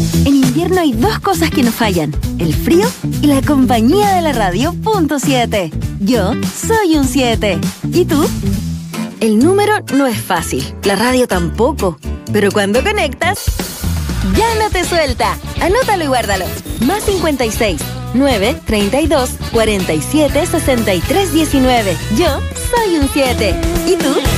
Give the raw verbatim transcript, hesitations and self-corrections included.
En invierno hay dos cosas que no fallan: el frío y la compañía de la radio punto siete. Yo soy un siete. ¿Y tú? El número no es fácil, la radio tampoco. Pero cuando conectas, ya no te suelta. Anótalo y guárdalo. Más cincuenta y seis, nueve, treinta y dos, cuarenta y siete, sesenta y tres, diecinueve. Yo soy un siete. ¿Y tú?